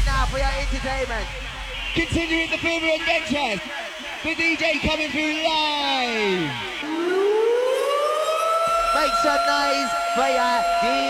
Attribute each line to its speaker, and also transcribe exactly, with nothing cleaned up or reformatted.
Speaker 1: right now for your entertainment.
Speaker 2: Continuing the Boomer Adventures, the D J coming through live.
Speaker 1: Make some noise for your D J.